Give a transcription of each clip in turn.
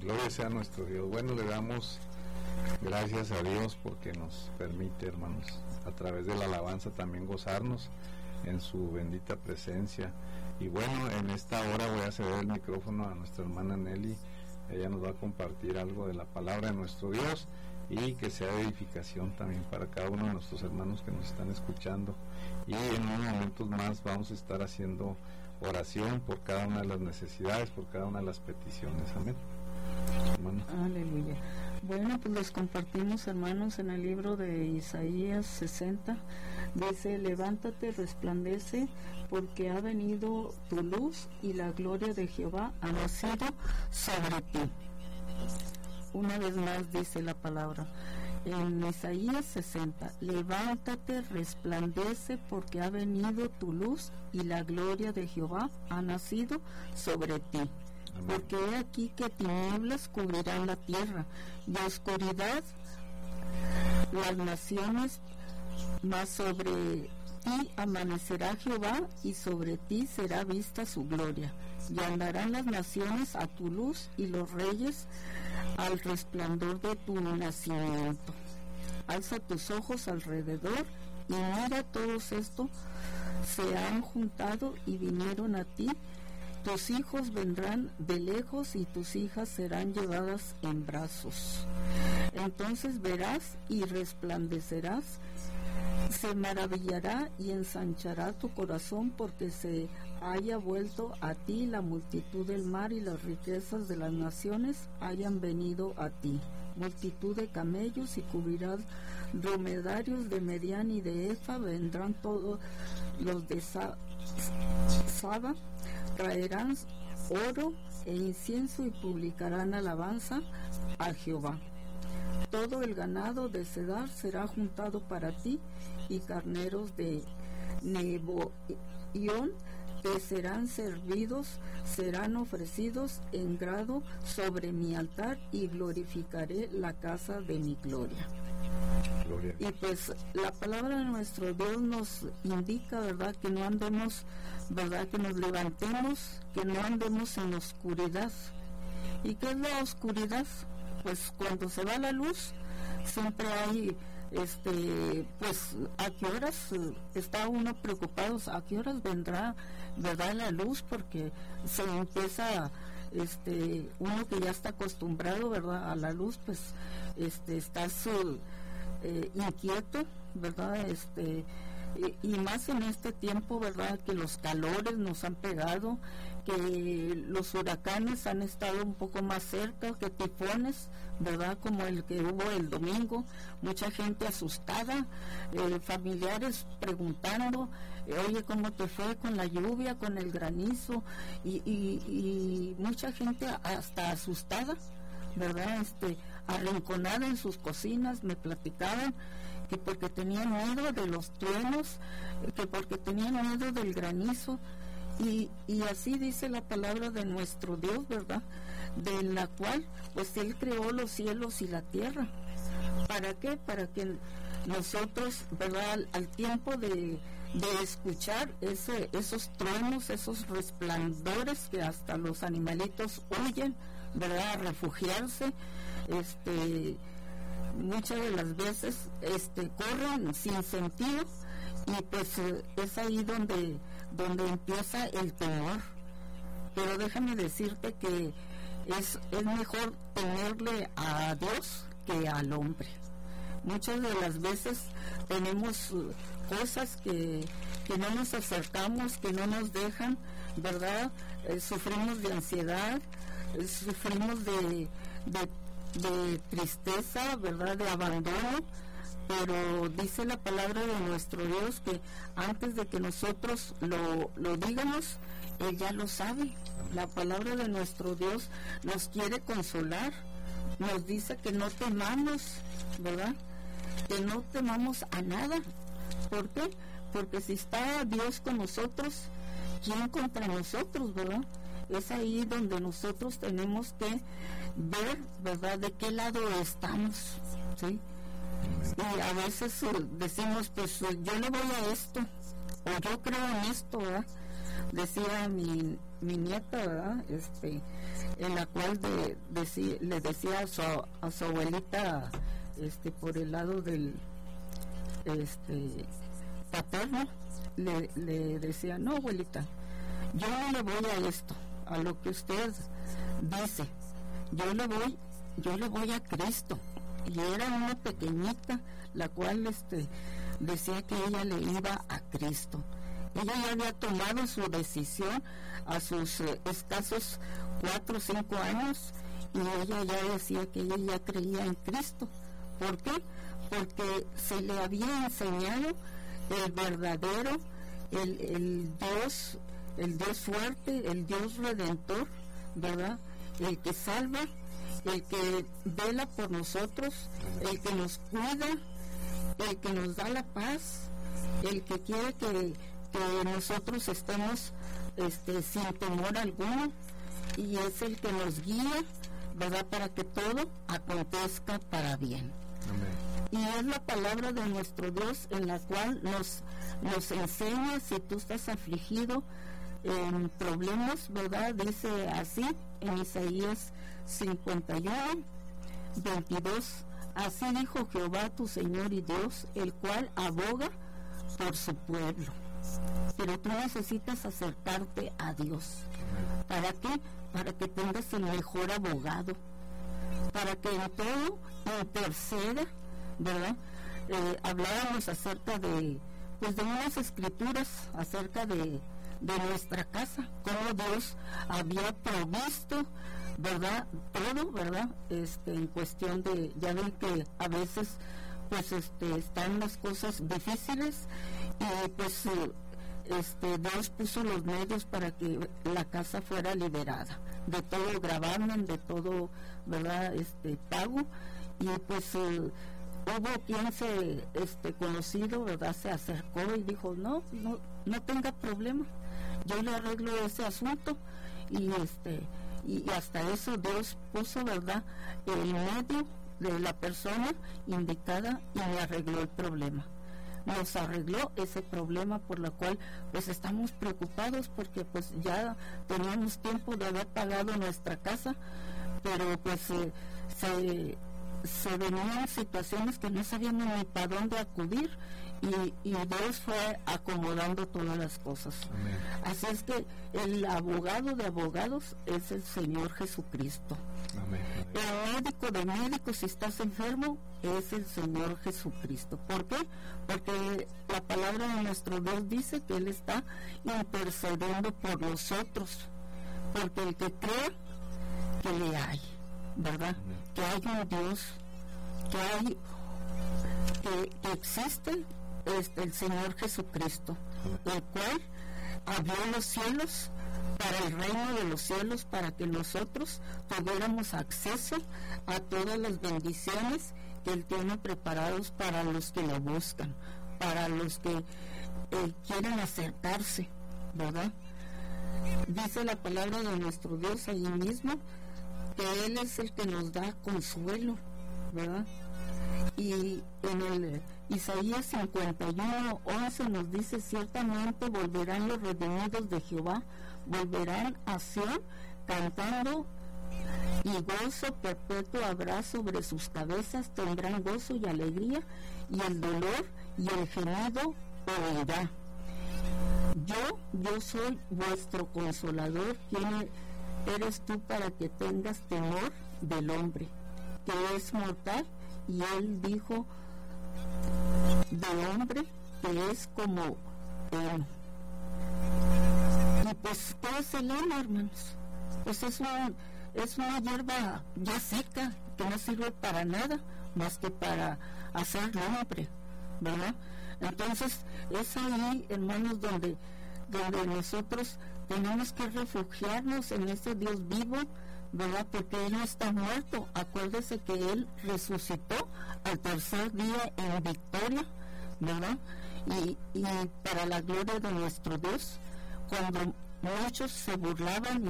Gloria sea a nuestro Dios. Bueno, le damos gracias a Dios porque nos permite, hermanos, a través de la alabanza también gozarnos en su bendita presencia. Y bueno, en esta hora voy a ceder el micrófono a nuestra hermana Nelly. Ella nos va a compartir algo de la palabra de nuestro Dios y que sea de edificación también para cada uno de nuestros hermanos que nos están escuchando. Y en unos momentos más vamos a estar haciendo oración por cada una de las necesidades, por cada una de las peticiones. Amén. Hermano. Aleluya. Bueno, pues les compartimos, hermanos, en el libro de Isaías 60. Dice: levántate, resplandece, porque ha venido tu luz y la gloria de Jehová ha nacido sobre ti. Una vez más dice la palabra en Isaías 60: levántate, resplandece, porque ha venido tu luz y la gloria de Jehová ha nacido sobre ti. Porque he aquí que tinieblas cubrirán la tierra y oscuridad las naciones, mas sobre ti amanecerá Jehová y sobre ti será vista su gloria. Y andarán las naciones a tu luz y los reyes al resplandor de tu nacimiento. Alza tus ojos alrededor y mira, todos estos se han juntado y vinieron a ti. Tus hijos vendrán de lejos y tus hijas serán llevadas en brazos. Entonces verás y resplandecerás, se maravillará y ensanchará tu corazón, porque se haya vuelto a ti la multitud del mar y las riquezas de las naciones hayan venido a ti. Multitud de camellos y cubrirás dromedarios de Medián y de Efa, vendrán todos los de Saba, traerán oro e incienso y publicarán alabanza a Jehová. Todo el ganado de Cedar será juntado para ti, y carneros de Neboión te serán servidos, serán ofrecidos en grado sobre mi altar, y glorificaré la casa de mi gloria. Gloria. Y pues la palabra de nuestro Dios nos indica, ¿verdad?, que no andemos, ¿verdad?, que nos levantemos, que no andemos en oscuridad. ¿Y qué es la oscuridad? Pues cuando se va la luz, siempre hay, pues, ¿a qué horas está uno preocupado? ¿A qué horas vendrá, verdad, la luz? Porque se empieza, uno que ya está acostumbrado, ¿verdad?, a la luz, pues, estás inquieto, ¿verdad?, y más en este tiempo, ¿verdad?, que los calores nos han pegado, que los huracanes han estado un poco más cerca, que tifones, ¿verdad?, como el que hubo el domingo, mucha gente asustada, familiares preguntando, oye, ¿cómo te fue con la lluvia, con el granizo? Y mucha gente hasta asustada, ¿verdad?, arrinconada en sus cocinas. Me platicaban que porque tenían miedo de los truenos, que porque tenían miedo del granizo, y así dice la palabra de nuestro Dios, ¿verdad?, de la cual pues Él creó los cielos y la tierra. ¿Para qué? Para que nosotros, ¿verdad?, al tiempo de escuchar esos truenos, esos resplandores, que hasta los animalitos huyen, ¿verdad?, a refugiarse, muchas de las veces corren sin sentido, y pues es ahí donde empieza el temor. Pero déjame decirte que es mejor temerle a Dios que al hombre. Muchas de las veces tenemos cosas que no nos acercamos, que no nos dejan, ¿verdad? Sufrimos de ansiedad, sufrimos de tristeza, ¿verdad?, de abandono. Pero dice la palabra de nuestro Dios que antes de que nosotros lo digamos, Él ya lo sabe. La palabra de nuestro Dios nos quiere consolar, nos dice que no temamos, ¿verdad?, que no temamos a nada. ¿Por qué? Porque si está Dios con nosotros, ¿quién contra nosotros, verdad? Es ahí donde nosotros tenemos que ver, ¿verdad?, de qué lado estamos, ¿sí? Y a veces decimos, pues yo le voy a esto, o yo creo en esto, ¿verdad? Decía mi mi nieta, ¿verdad? En la cual le decía a su abuelita, por el lado del paterno, le decía, no, abuelita, yo no le voy a esto, a lo que usted dice, yo le voy a Cristo. Y era una pequeñita la cual decía que ella le iba a Cristo. Ella ya había tomado su decisión a sus escasos 4 o 5 años, y ella ya decía que ella ya creía en Cristo. ¿Por qué? Porque se le había enseñado el verdadero, el Dios fuerte, el Dios redentor, ¿verdad? El que salva, el que vela por nosotros, el que nos cuida, el que nos da la paz, el que quiere que nosotros estemos sin temor alguno, y es el que nos guía, ¿verdad?, para que todo acontezca para bien. Amén. Y es la palabra de nuestro Dios en la cual nos enseña, si tú estás afligido en problemas, ¿verdad? Dice así en Isaías 51, 22, así dijo Jehová tu Señor y Dios, el cual aboga por su pueblo. Pero tú necesitas acercarte a Dios. ¿Para qué? Para que tengas el mejor abogado, para que en todo interceda, ¿verdad? Hablábamos acerca de unas escrituras acerca de nuestra casa, cómo Dios había provisto, ¿verdad? Todo, ¿verdad? En cuestión de, ya ven que a veces están las cosas difíciles, y Dios puso los medios para que la casa fuera liberada de todo gravamen, de todo, ¿verdad? Pago, y hubo quien conocido, ¿verdad? Se acercó y dijo, no tenga problema, yo le arreglo ese asunto, y hasta eso Dios puso, ¿verdad?, el medio de la persona indicada, y le arregló el problema. Nos arregló ese problema, por lo cual estamos preocupados, porque ya teníamos tiempo de haber pagado nuestra casa, pero se venían situaciones que no sabíamos ni para dónde acudir, y Dios fue acomodando todas las cosas. Amén. Así es que el abogado de abogados es el Señor Jesucristo. Amén. El médico de médicos, si estás enfermo, es el Señor Jesucristo. ¿Por qué? Porque la palabra de nuestro Dios dice que Él está intercediendo por nosotros, porque el que cree que le hay, ¿verdad? Amén. Que hay un Dios, que existe el Señor Jesucristo, el cual abrió los cielos para el reino de los cielos, para que nosotros tuviéramos acceso a todas las bendiciones que Él tiene preparados para los que lo buscan, para los que quieren acercarse, ¿verdad? Dice la palabra de nuestro Dios allí mismo que Él es el que nos da consuelo, ¿verdad? Y en el Isaías 51, 11 nos dice, ciertamente volverán los redimidos de Jehová, volverán a Sión cantando, y gozo perpetuo habrá sobre sus cabezas, tendrán gozo y alegría, y el dolor y el gemido oirá. Yo soy vuestro consolador. ¿Quién eres tú para que tengas temor del hombre, que es mortal? Y él dijo de hombre, que es como él. Y ¿qué es el heno, hermanos? Es una hierba ya seca, que no sirve para nada más que para hacer lumbre, ¿verdad? Entonces es ahí, hermanos, donde nosotros tenemos que refugiarnos en ese Dios vivo, ¿verdad? Porque Él no está muerto. Acuérdese que Él resucitó al tercer día en victoria, ¿verdad? Y para la gloria de nuestro Dios, cuando muchos se burlaban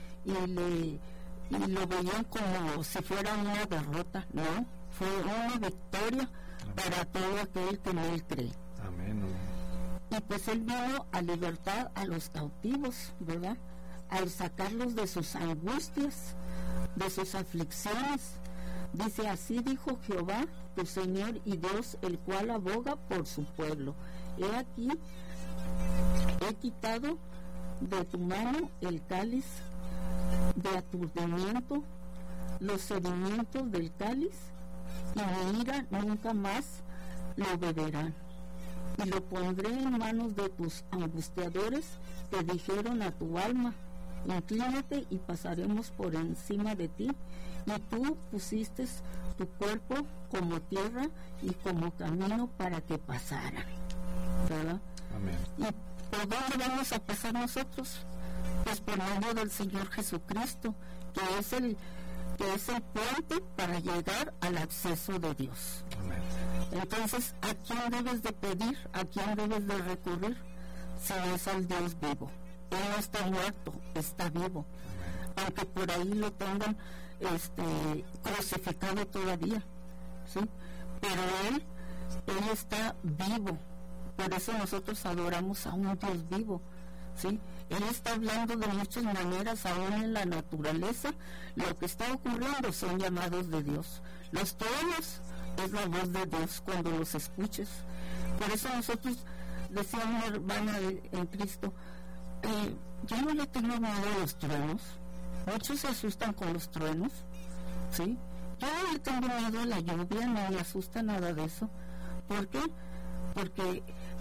y lo veían como si fuera una derrota, no, fue una victoria. Amén. Para todo aquel que en Él cree. Amén. Y Él vino a libertar a los cautivos, ¿verdad? al sacarlos de sus angustias, de sus aflicciones. Dice, así dijo Jehová, tu Señor y Dios, el cual aboga por su pueblo. He aquí, he quitado de tu mano el cáliz de aturdimiento, los sedimentos del cáliz, y mi ira nunca más lo beberán. Y lo pondré en manos de tus angustiadores que dijeron a tu alma, inclínate y pasaremos por encima de ti. Y tú pusiste tu cuerpo como tierra y como camino para que pasaran. ¿Verdad? Amén. ¿Y por dónde vamos a pasar nosotros? Pues por medio del Señor Jesucristo, que es el puente para llegar al acceso de Dios. Amén. Entonces, ¿a quién debes de pedir? ¿A quién debes de recurrir? Si es al Dios vivo. Él no está muerto, está vivo. Amén. Aunque por ahí lo tengan crucificado todavía, ¿sí? Pero él está vivo. Por eso nosotros adoramos a un Dios vivo, ¿sí? Él está hablando de muchas maneras, aún en la naturaleza. Lo que está ocurriendo son llamados de Dios. Los truenos es la voz de Dios cuando los escuches. Por eso nosotros, decía una hermana en Cristo, yo no le tengo miedo a los truenos. Muchos se asustan con los truenos, ¿sí? Yo no le tengo miedo a la lluvia, no me asusta nada de eso. ¿Por qué? Porque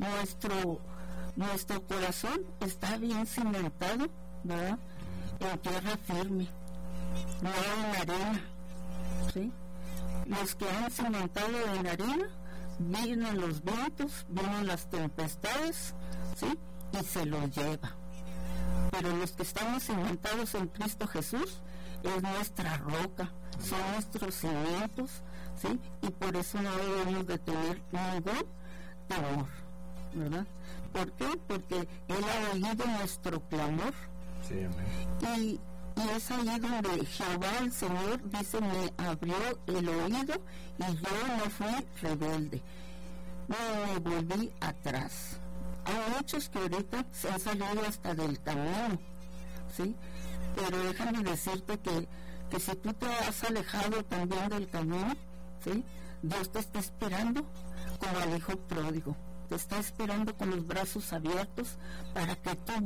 nuestro corazón está bien cimentado, ¿verdad? En tierra firme, no en arena, ¿sí? Los que han cimentado en arena, vienen los vientos, vienen las tempestades, ¿sí? Y se los lleva. Pero los que estamos cimentados en Cristo Jesús, es nuestra roca, son nuestros cimientos, ¿sí? Y por eso no debemos de tener ningún temor, ¿verdad? ¿Por qué? Porque Él ha oído nuestro clamor. Sí, amén. Y es ahí donde Jehová el Señor dice, me abrió el oído y yo no fui rebelde, no me volví atrás. Hay muchos que ahorita se han salido hasta del camino, ¿sí? Pero déjame decirte que si tú te has alejado también del camino, ¿sí? Dios te está esperando como al hijo pródigo. Te está esperando con los brazos abiertos para que tú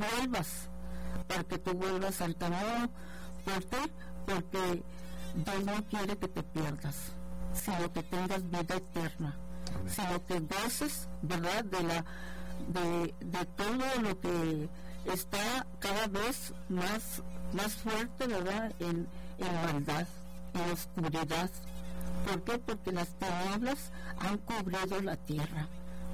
vuelvas al camino. ¿Por qué? Porque Dios no quiere que te pierdas, sino que tengas vida eterna. Amén. Sino que goces, ¿verdad?, de todo lo que está cada vez más fuerte, ¿verdad?, en maldad, en oscuridad. ¿Por qué? Porque las tinieblas han cubrido la tierra.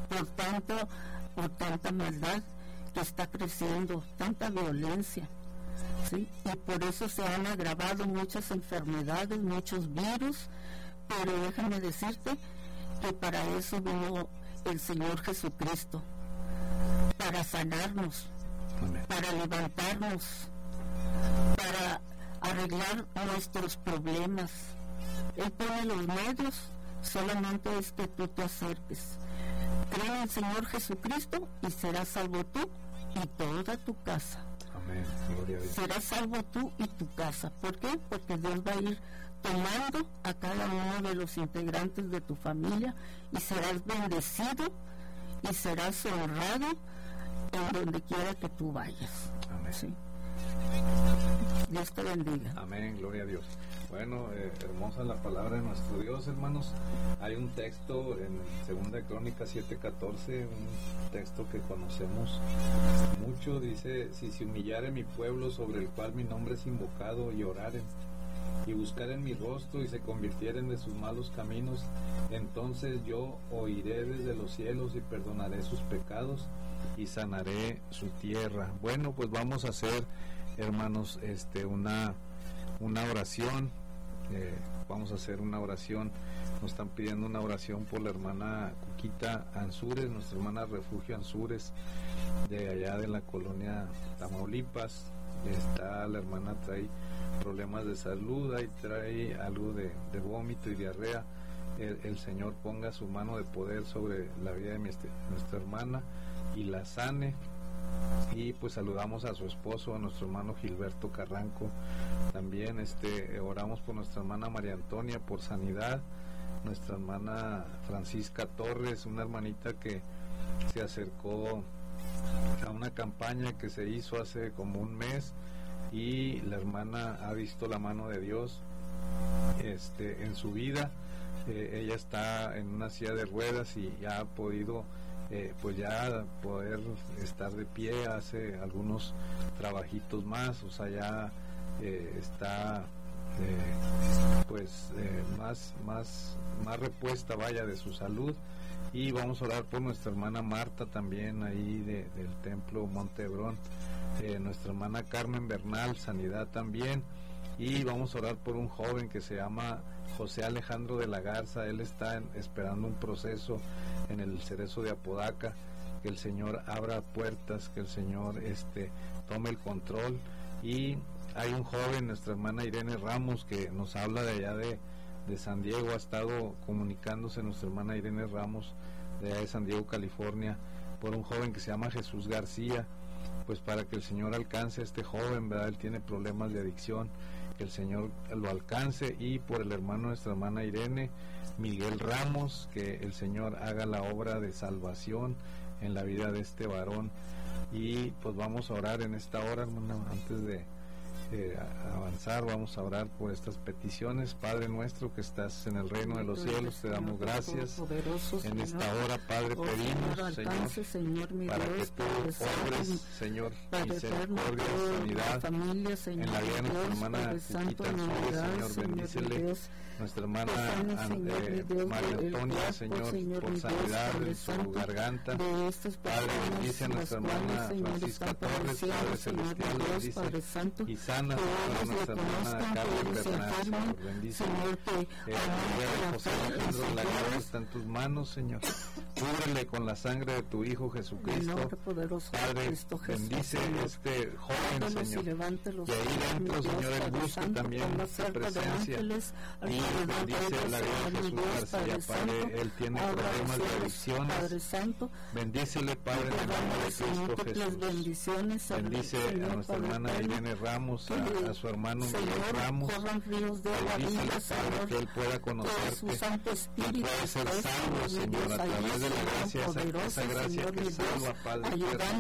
Por tanta maldad que está creciendo, tanta violencia, ¿sí? Y por eso se han agravado muchas enfermedades, muchos virus, pero déjame decirte que para eso vino el Señor Jesucristo, para sanarnos, amén, para levantarnos, para arreglar nuestros problemas. Él pone los medios, solamente es que tú te acerques. Cree en el Señor Jesucristo y serás salvo tú y toda tu casa. Amén. Gloria a Dios. Serás salvo tú y tu casa. ¿Por qué? Porque Dios va a ir tomando a cada uno de los integrantes de tu familia y serás bendecido y serás honrado en donde quiera que tú vayas. Amén. ¿Sí? Dios te bendiga. Amén, gloria a Dios. Bueno, hermosa la palabra de nuestro Dios, hermanos. Hay un texto en 2 Crónicas 7:14, un texto que conocemos mucho. Dice, si se humillare mi pueblo sobre el cual mi nombre es invocado y oraren y buscaren mi rostro y se convirtieren de sus malos caminos, entonces yo oiré desde los cielos y perdonaré sus pecados y sanaré su tierra. Bueno, pues vamos a hacer, hermanos, una oración. Vamos a hacer una oración. Nos están pidiendo una oración por la hermana Cuquita Ansúrez, nuestra hermana Refugio Ansúrez, de allá de la colonia Tamaulipas. La hermana trae problemas de salud, ahí trae algo de vómito y diarrea. El Señor ponga su mano de poder sobre la vida de nuestra hermana y la sane y pues saludamos a su esposo, a nuestro hermano Gilberto Carranco. También oramos por nuestra hermana María Antonia por sanidad, nuestra hermana Francisca Torres, una hermanita que se acercó a una campaña que se hizo hace como un mes, y la hermana ha visto la mano de Dios en su vida. Ella está en una silla de ruedas y ya ha podido pues ya poder estar de pie, hace algunos trabajitos más, o sea, ya está más repuesta, vaya, de su salud. Y vamos a orar por nuestra hermana Marta también, ahí del templo Monte Hebrón, nuestra hermana Carmen Bernal, sanidad también. Y vamos a orar por un joven que se llama José Alejandro de la Garza. Él está esperando un proceso en el Cerezo de Apodaca, que el Señor abra puertas, que el Señor tome el control. Y hay un joven, nuestra hermana Irene Ramos, que nos habla de allá de San Diego, ha estado comunicándose nuestra hermana Irene Ramos de allá de San Diego, California, por un joven que se llama Jesús García, pues para que el Señor alcance a este joven, ¿verdad? Él tiene problemas de adicción, que el Señor lo alcance. Y por el hermano de nuestra hermana Irene, Miguel Ramos, que el Señor haga la obra de salvación en la vida de este varón. Y pues vamos a orar en esta hora, hermana, antes de avanzar, vamos a orar por estas peticiones. Padre nuestro que estás en el reino de los cielos, te damos gracias en esta hora, Padre. Pedimos, Señor, para que tú obres, Señor, misericordia, sanidad en la vida de nuestra hermana Cuquita Flores, Señor, bendícele nuestra hermana María Antonia, Señor, por sanidad en su garganta. Padre, bendice a nuestra hermana Francisca Torres, Padre celestial, bendice y sana a nuestra hermana Carmen Bernal, Señor, bendice. José Alejandro de la Garza está en tus manos, Señor. Cúbrele con la sangre de tu Hijo Jesucristo. Padre, bendice este joven, Señor, y ahí dentro, Señor, él busca también tu presencia. Y bendice la vida de Jesús García, Padre, él tiene problemas de adicciones. Bendícele, Padre, en el nombre de Cristo Jesús. Bendice a nuestra hermana Irene Ramos, a su hermano Miguel Ramos. Bendícele, Padre, que él pueda conocerte y pueda ser salvo, Señor, a través de la gracia, esa gracia que salva, Padre.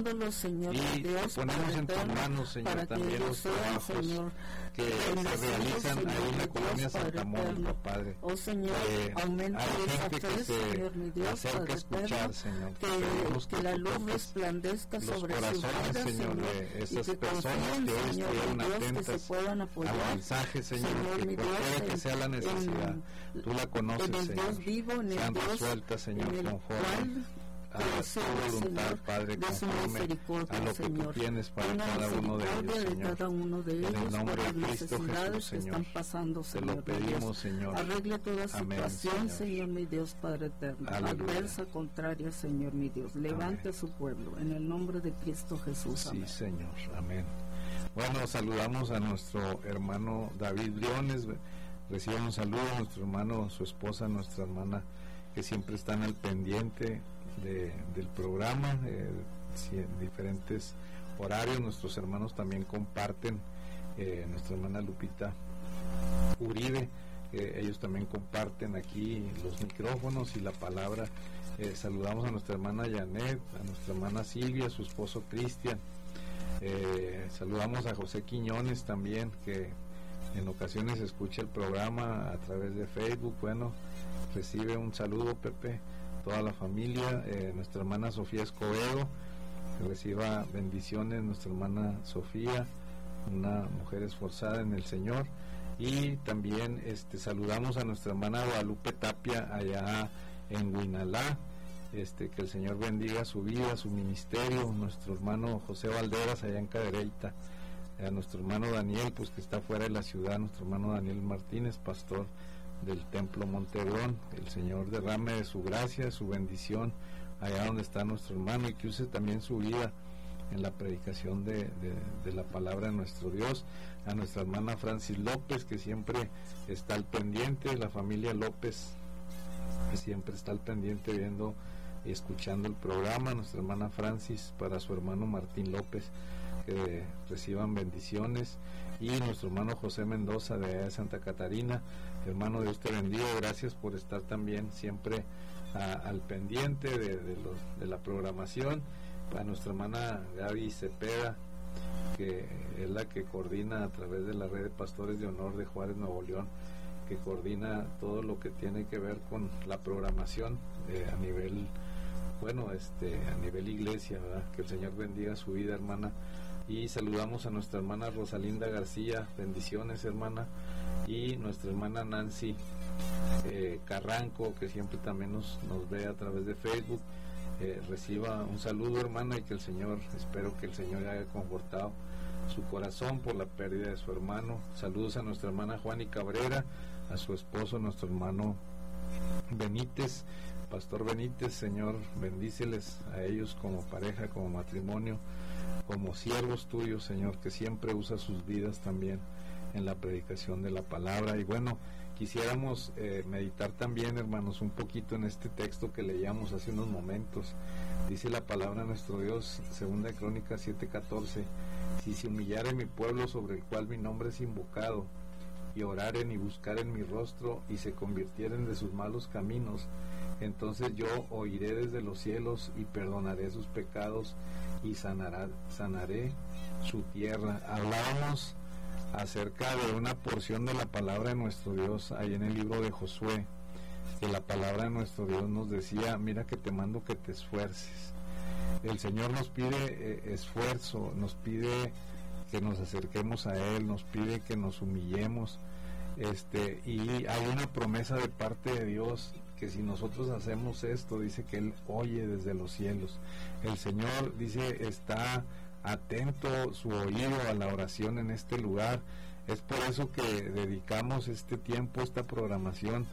Y ponemos en tus manos, Señor, también los trabajos que se realizan ahí en la colonia Santa Mónica, Padre. Oh Señor, aumenta hay gente que Señor, mi Dios, acerca a escuchar, Señor. Que la luz resplandezca sobre sus vidas, Señor, de esas personas que hoy estuvieron atentas al mensaje, Señor, que cualquiera que sea la necesidad, tú la conoces, Señor. Sean resueltas, Señor, conforme a tu voluntad, Padre, conforme a lo que tú tienes para cada uno de ellos, Señor. En el nombre de Cristo Jesús, Señor, te lo pedimos, Señor. Arregle toda situación, Señor, mi Dios, Padre eterno, adversa, contraria, Señor, mi Dios. Levante a su pueblo, en el nombre de Cristo Jesús. Amén. Sí, Señor, amén. Bueno, saludamos a nuestro hermano David Briones. Reciban un saludo a nuestro hermano, su esposa, nuestra hermana, que siempre están al pendiente del programa, en diferentes horarios. Nuestros hermanos también comparten, nuestra hermana Lupita Uribe, ellos también comparten aquí los micrófonos y la palabra. Saludamos a nuestra hermana Janet, a nuestra hermana Silvia, a su esposo Cristian. Saludamos a José Quiñones también, que en ocasiones escucha el programa a través de Facebook. Bueno, recibe un saludo, Pepe, toda la familia. Nuestra hermana Sofía Escobedo, que reciba bendiciones. Nuestra hermana Sofía, una mujer esforzada en el Señor. Y también saludamos a nuestra hermana Guadalupe Tapia allá en Huinalá. Que el Señor bendiga su vida, su ministerio. Nuestro hermano José Valderas allá en Cadereyta. A nuestro hermano Daniel, pues que está fuera de la ciudad, nuestro hermano Daniel Martínez, pastor del templo Monte Hebrón. El Señor derrame de su gracia, su bendición allá donde está nuestro hermano, y que use también su vida en la predicación de la palabra de nuestro Dios. A nuestra hermana Francis López, que siempre está al pendiente, la familia López, que siempre está al pendiente viendo escuchando el programa, nuestra hermana Francis para su hermano Martín López, que reciban bendiciones, y nuestro hermano José Mendoza de Santa Catarina. Hermano, Dios te bendiga, gracias por estar también siempre al pendiente de la programación. Para nuestra hermana Gaby Cepeda, que es la que coordina a través de la red de Pastores de Honor de Juárez, Nuevo León, que coordina todo lo que tiene que ver con la programación a nivel iglesia, ¿verdad? Que el Señor bendiga su vida, hermana. Y saludamos a nuestra hermana Rosalinda García, bendiciones, hermana, y nuestra hermana Nancy Carranco, que siempre también nos ve a través de Facebook. Reciba un saludo, hermana, y que el Señor, espero que el Señor haya confortado su corazón por la pérdida de su hermano. Saludos a nuestra hermana Juani Cabrera, a su esposo, nuestro hermano Benítez, Pastor Benítez. Señor, bendíceles a ellos como pareja, como matrimonio, como siervos tuyos, Señor, que siempre usa sus vidas también en la predicación de la palabra. Y bueno, quisiéramos meditar también, hermanos, un poquito en este texto que leíamos hace unos momentos. Dice la palabra de nuestro Dios, 2 Crónicas 7:14: si se humillare mi pueblo sobre el cual mi nombre es invocado, y oraren y buscaren mi rostro, y se convirtieren de sus malos caminos, entonces yo oiré desde los cielos y perdonaré sus pecados y sanaré su tierra. Hablábamos acerca de una porción de la palabra de nuestro Dios ahí en el libro de Josué, que la palabra de nuestro Dios nos decía: mira que te mando que te esfuerces. El Señor nos pide esfuerzo, nos pide que nos acerquemos a Él, nos pide que nos humillemos, y hay una promesa de parte de Dios que si nosotros hacemos esto, dice que Él oye desde los cielos. El Señor, dice, está atento su oído a la oración en este lugar. Es por eso que dedicamos este tiempo, esta programación,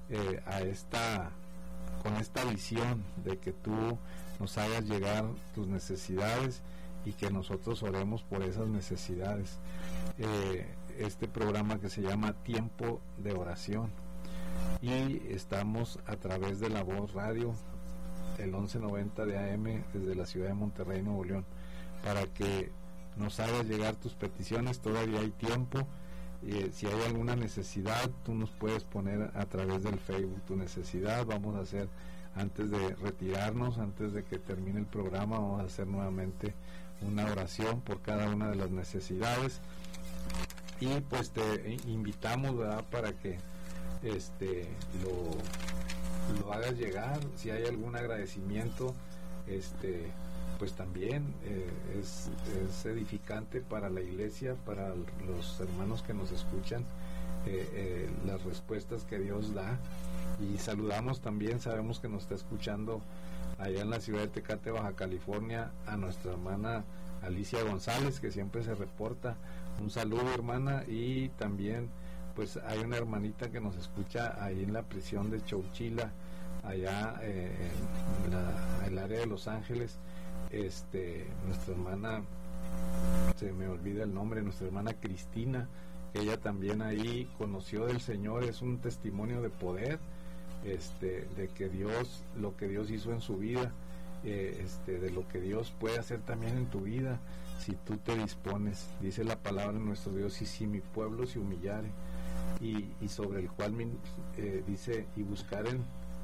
con esta visión de que tú nos hagas llegar tus necesidades y que nosotros oremos por esas necesidades. Este programa que se llama Tiempo de Oración, y estamos a través de La Voz Radio, el 1190 de AM, desde la ciudad de Monterrey, Nuevo León, para que nos hagas llegar tus peticiones. Todavía hay tiempo. Si hay alguna necesidad, tú nos puedes poner a través del Facebook tu necesidad. Vamos a hacer, antes de retirarnos, antes de que termine el programa, vamos a hacer nuevamente una oración por cada una de las necesidades, y pues te invitamos, ¿verdad?, para que lo hagas llegar. Si hay algún agradecimiento, pues también es edificante para la iglesia, para los hermanos que nos escuchan, las respuestas que Dios da. Y saludamos también, sabemos que nos está escuchando allá en la ciudad de Tecate, Baja California, a nuestra hermana Alicia González, que siempre se reporta. Un saludo, hermana. Y también pues hay una hermanita que nos escucha ahí en la prisión de Chowchila, allá en el área de Los Ángeles. Nuestra hermana, se me olvida el nombre, nuestra hermana Cristina, que ella también ahí conoció del Señor. Es un testimonio de poder, de que Dios, lo que Dios hizo en su vida, de lo que Dios puede hacer también en tu vida, si tú te dispones. Dice la palabra de nuestro Dios: y si mi pueblo se humillare, y sobre el cual dice, y buscaren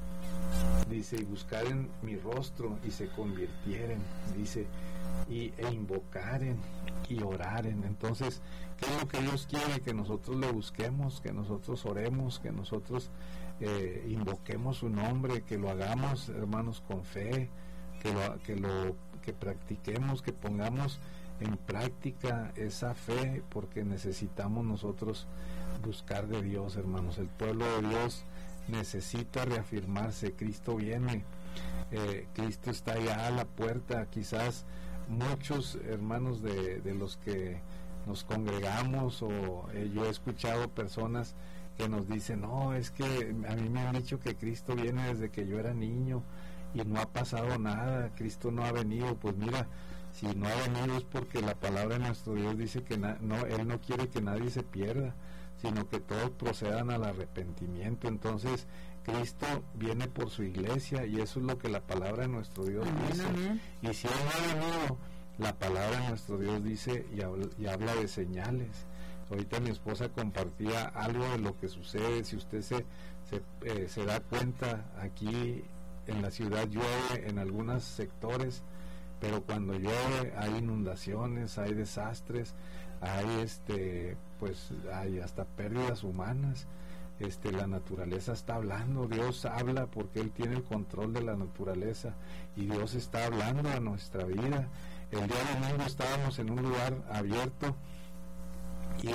mi rostro, y se convirtieren, dice, e invocaren y oraren. Entonces, ¿qué es lo que Dios quiere? Que nosotros le busquemos, que nosotros oremos, que nosotros invoquemos su nombre, que lo hagamos, hermanos, con fe, que practiquemos, que pongamos en práctica esa fe, porque necesitamos nosotros buscar de Dios, hermanos. El pueblo de Dios necesita reafirmarse. Cristo viene, Cristo está ya a la puerta. Quizás muchos hermanos de los que nos congregamos, o yo he escuchado personas que nos dicen: no, es que a mí me han dicho que Cristo viene desde que yo era niño y no ha pasado nada, Cristo no ha venido. Pues mira, si no ha venido es porque la palabra de nuestro Dios dice que Él no quiere que nadie se pierda, sino que todos procedan al arrepentimiento. Entonces Cristo viene por su iglesia, y eso es lo que la palabra de nuestro Dios dice. Y si Él no ha venido, la palabra de nuestro Dios dice y habla de señales. Ahorita mi esposa compartía algo de lo que sucede. Si usted se da cuenta, aquí en la ciudad llueve en algunos sectores, pero cuando llueve hay inundaciones, hay desastres, hay pues hay hasta pérdidas humanas. La naturaleza está hablando, Dios habla porque Él tiene el control de la naturaleza, y Dios está hablando a nuestra vida. El día domingo estábamos en un lugar abierto y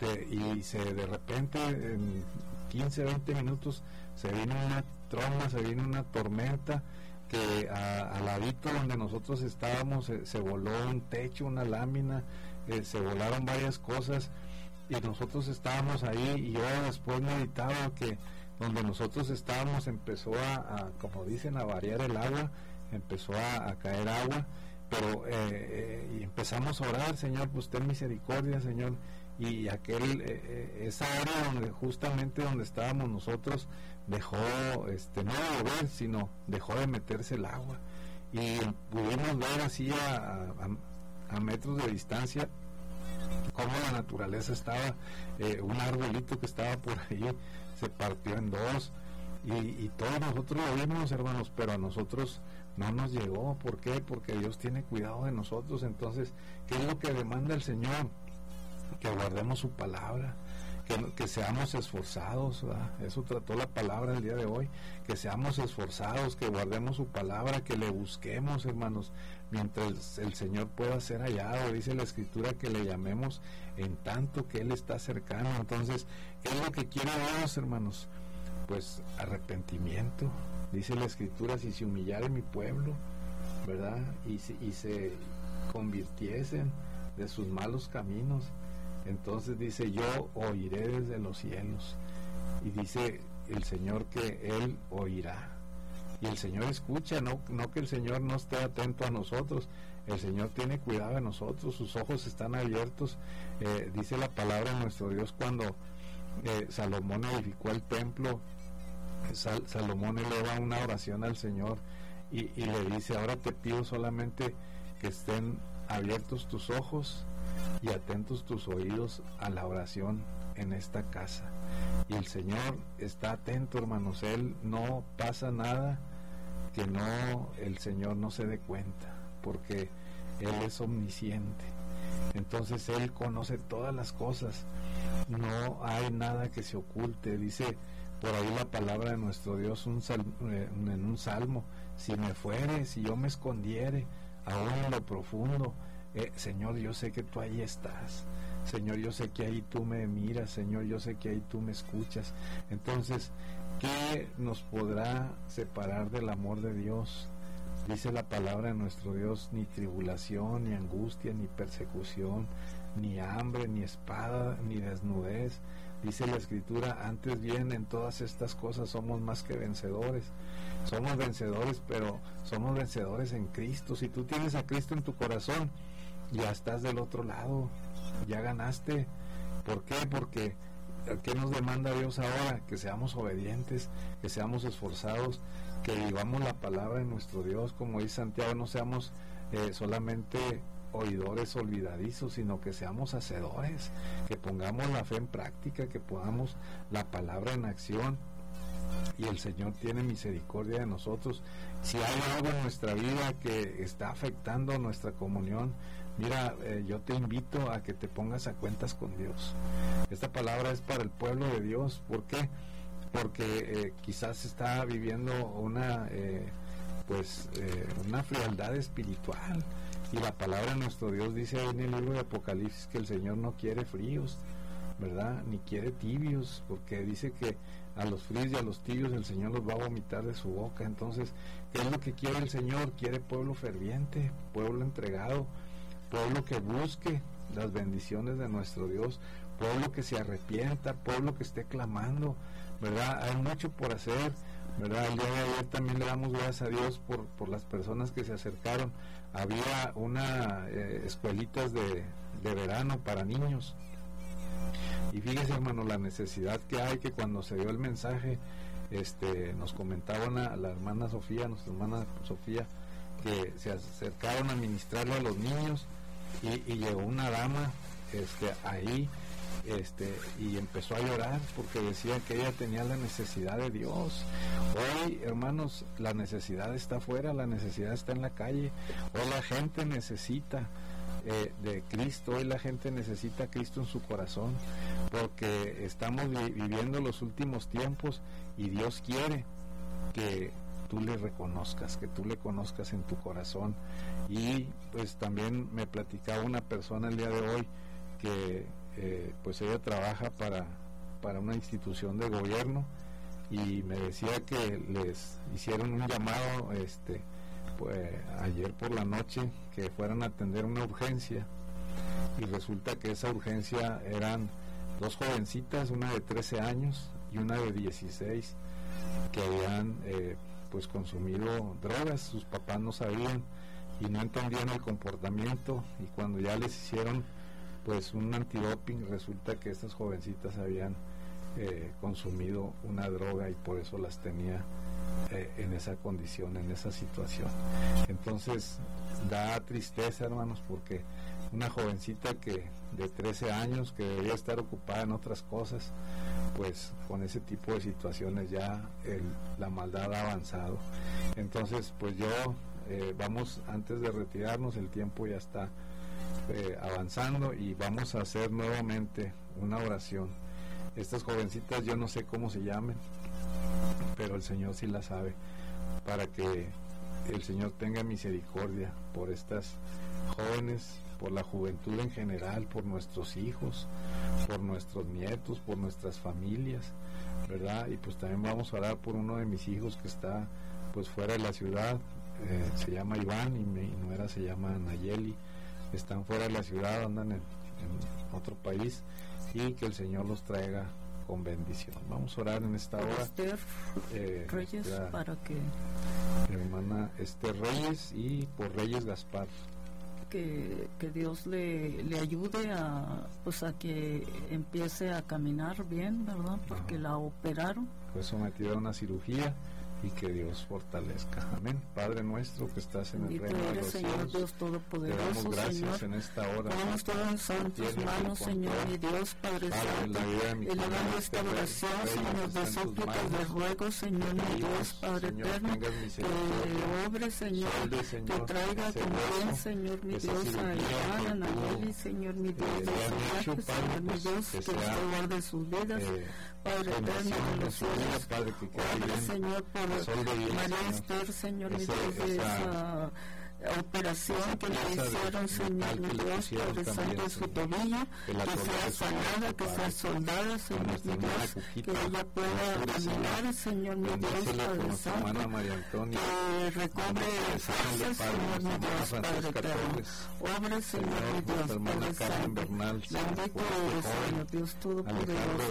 de repente en 15, 20 minutos se vino una tromba, se vino una tormenta, que al ladito donde nosotros estábamos se voló un techo, una lámina, se volaron varias cosas, y nosotros estábamos ahí, y yo después meditaba que donde nosotros estábamos empezó como dicen, a variar el agua, empezó a caer agua, pero y empezamos a orar: Señor, pues ten misericordia, Señor. Y esa área justamente donde estábamos nosotros dejó no de llover, sino dejó de meterse el agua, y pudimos ver así a metros de distancia cómo la naturaleza estaba, un arbolito que estaba por ahí se partió en dos, y todos nosotros lo vimos, hermanos, pero a nosotros no nos llegó. ¿Por qué? Porque Dios tiene cuidado de nosotros. Entonces, ¿qué es lo que demanda el Señor? Que guardemos su palabra, que seamos esforzados, ¿verdad? Eso trató la palabra el día de hoy, que seamos esforzados, que guardemos su palabra, que le busquemos, hermanos, mientras el Señor pueda ser hallado. Dice la Escritura que le llamemos en tanto que Él está cercano. Entonces, ¿qué es lo que quiere Dios, hermanos? Pues arrepentimiento. Dice la Escritura: si se humillare mi pueblo, ¿verdad? Y se convirtiesen de sus malos caminos, entonces dice: yo oiré desde los cielos. Y dice el Señor que Él oirá, y el Señor escucha. No que el Señor no esté atento a nosotros, el Señor tiene cuidado de nosotros, sus ojos están abiertos. Dice la palabra de nuestro Dios, cuando Salomón edificó el templo, Salomón eleva una oración al Señor y le dice: ahora te pido solamente que estén abiertos tus ojos y atentos tus oídos a la oración en esta casa. Y el Señor está atento, hermanos. Él no pasa nada que el Señor no se dé cuenta, porque Él es omnisciente. Entonces Él conoce todas las cosas, no hay nada que se oculte. Dice por ahí la palabra de nuestro Dios en un salmo: si me fuere, si yo me escondiere aún en lo profundo, Señor, yo sé que tú ahí estás. Señor, yo sé que ahí tú me miras. Señor, yo sé que ahí tú me escuchas. Entonces, ¿qué nos podrá separar del amor de Dios? Dice la palabra de nuestro Dios: ni tribulación, ni angustia, ni persecución, ni hambre, ni espada, ni desnudez. Dice la Escritura: antes bien, en todas estas cosas somos más que vencedores. Somos vencedores, pero somos vencedores en Cristo. Si tú tienes a Cristo en tu corazón, ya estás del otro lado, ya ganaste. ¿Por qué? Porque ¿qué nos demanda Dios ahora? Que seamos obedientes, que seamos esforzados, que vivamos la palabra de nuestro Dios, como dice Santiago: no seamos solamente oidores olvidadizos, sino que seamos hacedores, que pongamos la fe en práctica, que pongamos la palabra en acción, y el Señor tiene misericordia de nosotros. Si hay algo en nuestra vida que está afectando nuestra comunión, mira, yo te invito a que te pongas a cuentas con Dios. Esta palabra es para el pueblo de Dios. ¿Por qué? Porque quizás está viviendo una frialdad espiritual, y la palabra de nuestro Dios dice en el libro de Apocalipsis que el Señor no quiere fríos, ¿verdad? Ni quiere tibios, porque dice que a los fríos y a los tibios el Señor los va a vomitar de su boca. Entonces, ¿qué es lo que quiere el Señor? Quiere pueblo ferviente, pueblo entregado, pueblo que busque las bendiciones de nuestro Dios, pueblo que se arrepienta, pueblo que esté clamando, ¿verdad? Hay mucho por hacer, ¿verdad? El día de ayer también le damos gracias a Dios por las personas que se acercaron. Había una escuelitas de verano para niños, Y fíjese, hermano, la necesidad que hay, que cuando se dio el mensaje, nos comentaban a la hermana Sofía, nuestra hermana Sofía, que se acercaron a ministrarle a los niños, y llegó una dama ahí, y empezó a llorar porque decía que ella tenía la necesidad de Dios. Hoy, hermanos, la necesidad está afuera, la necesidad está en la calle. Hoy la gente necesita de Cristo, hoy la gente necesita a Cristo en su corazón, porque estamos viviendo los últimos tiempos, y Dios quiere que tú le reconozcas, que tú le conozcas en tu corazón. Y pues también me platicaba una persona el día de hoy que pues ella trabaja para una institución de gobierno, y me decía que les hicieron un llamado pues ayer por la noche, que fueran a atender una urgencia, y resulta que esa urgencia eran 2 jovencitas, una de 13 años y una de 16, que habían pues consumido drogas. Sus papás no sabían y no entendían el comportamiento, y cuando ya les hicieron pues un antidoping, resulta que estas jovencitas habían consumido una droga, y por eso las tenía en esa condición, en esa situación. Entonces da tristeza, hermanos, porque una jovencita que de 13 años, que debería estar ocupada en otras cosas, pues con ese tipo de situaciones ya la maldad ha avanzado. Entonces pues yo vamos, antes de retirarnos, el tiempo ya está avanzando, y vamos a hacer nuevamente una oración. Estas jovencitas yo no sé cómo se llamen, pero el Señor sí la sabe, para que el Señor tenga misericordia por estas jóvenes, por la juventud en general, por nuestros hijos, por nuestros nietos, por nuestras familias, ¿verdad? Y pues también vamos a orar por uno de mis hijos que está pues fuera de la ciudad, se llama Iván, y mi nuera se llama Nayeli. Están fuera de la ciudad, andan en otro país, y que el Señor los traiga con bendición. Vamos a orar en esta hora. Esther Reyes, para que hermana Esther Reyes, y por Reyes Gaspar, que Dios le ayude a que empiece a caminar bien, ¿verdad? Porque la operaron. Fue sometida a una cirugía, y que Dios fortalezca. Amén. Padre nuestro que estás en el reino de los Señor cielos, Dios Todopoderoso, te damos gracias, Señor, en esta hora. ponemos todo en santas manos, Señor mi Dios, Padre Santo, elevando esta oración, Señor, de súplicas, de ruegos, Señor mi Dios, Padre eterno, que obre, Señor, que traiga con bien, Señor mi Dios, a Iván, a Nayeli, Señor mi Dios, Señor mi Dios, que usted guarde sus vidas, Padre eterno de los cielos, Padre, Señor, por María Esther, Señor mi Dios, de esa operación que le hicieron, Señor mi Dios, Padre Santo, de su tobillo, que sea sanada, que sea soldada, Señor mi Dios, que ella pueda caminar, Señor mi Dios, Padre Santo, que recobre fuerzas, Señor mi Dios, Padre eterno, obre, Señor mi Dios, Padre Santo, bendito eres, Señor Dios Todopoderoso.